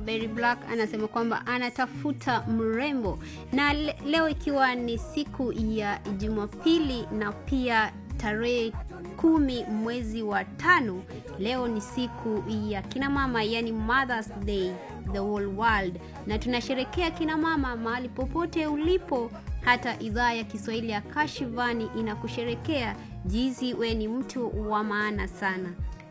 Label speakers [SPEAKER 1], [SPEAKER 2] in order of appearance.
[SPEAKER 1] Berry Black anasema kwamba anatafuta mrembo. Na leo ikiwa ni siku ya Jumapili na pia tarehe 10 mwezi wa 5, leo ni siku ya kina mama, yani Mother's Day the whole world, na tunasherehekea kina mama mahali popote ulipo. Hata idhaa ya Kiswahili ya Kashivani inakusherehekea jinsi we ni mtu wa maana sana.